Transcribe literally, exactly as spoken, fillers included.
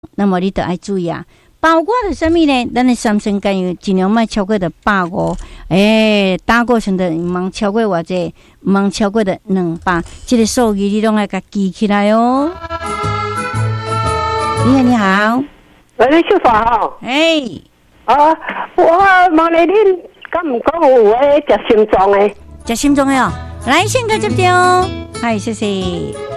那么你得要注意啊。包括的什么呢？咱的三酸甘油尽量莫超过的百五，诶，打过程的唔茫超过或者唔茫超过的两百，这个数据你拢要甲记起来哦。你好，你好， 喂，你小华吼？ 诶， 啊，我问你，恁敢唔讲有诶食心脏诶？ 食心脏的哦，来先个接掉，嗨，谢谢。